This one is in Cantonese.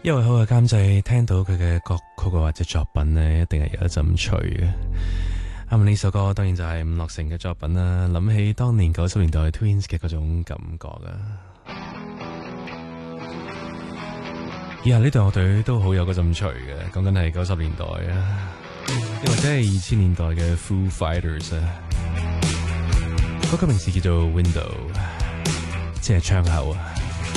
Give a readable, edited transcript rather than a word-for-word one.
一位好嘅監製聽到佢嘅歌曲或者作品呢，一定係有一陣趣嘅。啱呢首歌當然就係伍樂城嘅作品啦，諗起當年90年代 Twins 嘅嗰種感覺啊。以下呢隊樂隊都好有嗰陣趣嘅，講緊係90年代啊，又或者係2000年代嘅 Foo Fighters 啊。嗰個名字叫做 Window，即係窗口啊。